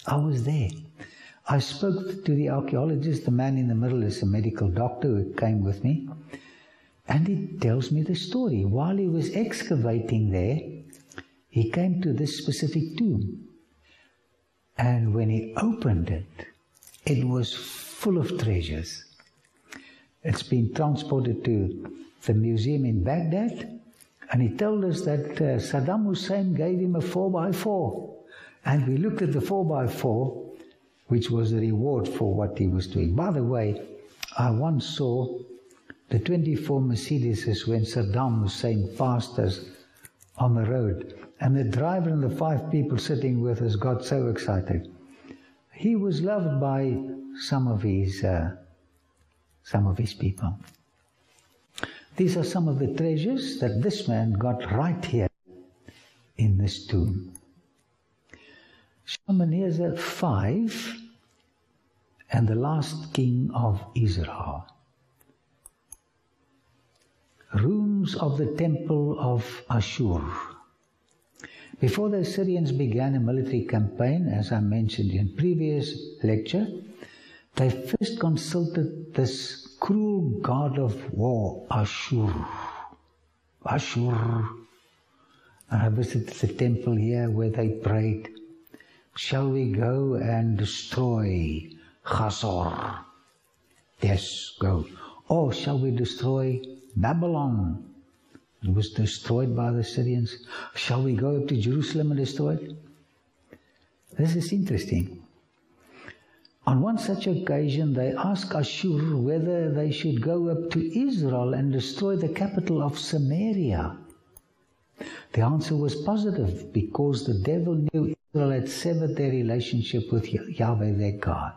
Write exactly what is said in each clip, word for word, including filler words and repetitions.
I was there. I spoke to the archaeologist. The man in the middle is a medical doctor who came with me. And he tells me the story. While he was excavating there, he came to this specific tomb. And when he opened it, it was full of treasures. It's been transported to the museum in Baghdad. And he told us that uh, Saddam Hussein gave him a four by four. And we looked at the four by four, which was the reward for what he was doing. By the way, I once saw the twenty-four Mercedes when Saddam Hussein passed us on the road. And the driver and the five people sitting with us got so excited. He was loved by some of his, uh, some of his people. These are some of the treasures that this man got right here in this tomb. Shalmaneser the fifth and the last king of Israel. Rooms of the temple of Ashur. Before the Assyrians began a military campaign, as I mentioned in previous lecture, they first consulted this cruel god of war, Ashur. Ashur. And I visited the temple here where they prayed, shall we go and destroy Hazor? Yes, go. Or shall we destroy Babylon? It was destroyed by the Syrians. Shall we go up to Jerusalem and destroy it? This is interesting. On one such occasion, they asked Ashur whether they should go up to Israel and destroy the capital of Samaria. The answer was positive, because the devil knew Israel had severed their relationship with Yahweh, their God.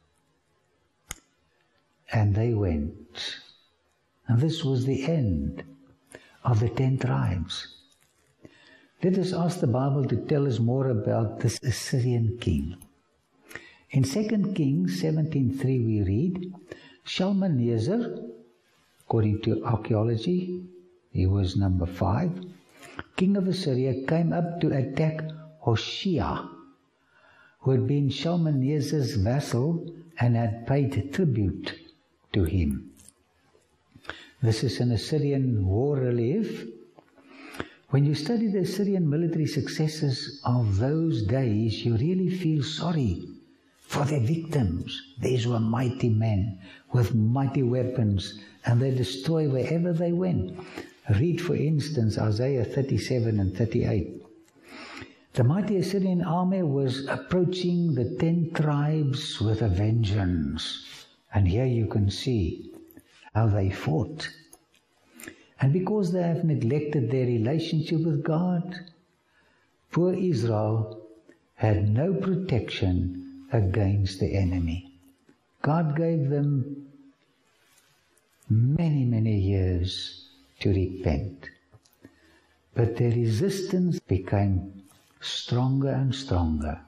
And they went. And this was the end of the ten tribes. Let us ask the Bible to tell us more about this Assyrian king. In Second Kings seventeen three we read, Shalmaneser, according to archaeology, he was number five, king of Assyria, came up to attack Hoshea, who had been Shalmaneser's vassal and had paid tribute to him. This is an Assyrian war relief. When you study the Assyrian military successes of those days, you really feel sorry for their victims. These were mighty men with mighty weapons, and they destroyed wherever they went. Read, for instance, Isaiah thirty-seven and thirty-eight. The mighty Assyrian army was approaching the ten tribes with a vengeance. And here you can see how they fought. And because they have neglected their relationship with God, poor Israel had no protection against the enemy. God gave them many, many years to repent. But their resistance became stronger and stronger.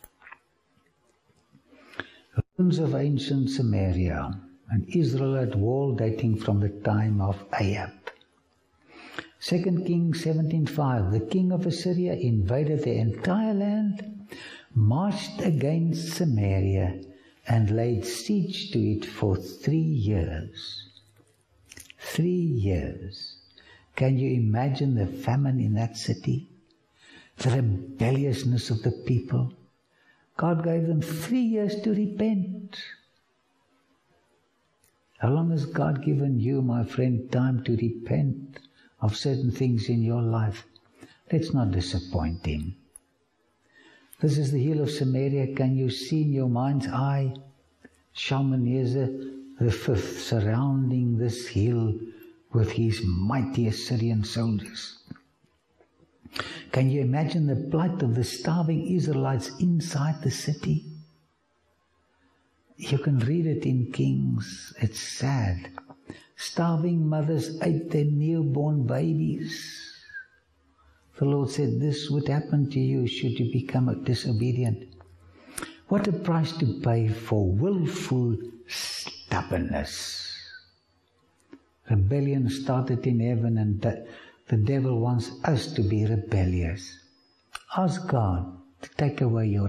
Ruins of ancient Samaria, and Israel at war dating from the time of Ahab. Second Kings seventeen five, the king of Assyria invaded the entire land, marched against Samaria, and laid siege to it for three years. Three years. Can you imagine the famine in that city? The rebelliousness of the people? God gave them three years to repent. How long has God given you, my friend, time to repent of certain things in your life? Let's not disappoint Him. This is the hill of Samaria. Can you see in your mind's eye Shalmaneser the fifth surrounding this hill with his mighty Assyrian soldiers? Can you imagine the plight of the starving Israelites inside the city? You can read it in Kings. It's sad. Starving mothers ate their newborn babies. The Lord said, this would happen to you should you become disobedient. What a price to pay for willful stubbornness. Rebellion started in heaven, and the, the devil wants us to be rebellious. Ask God to take away your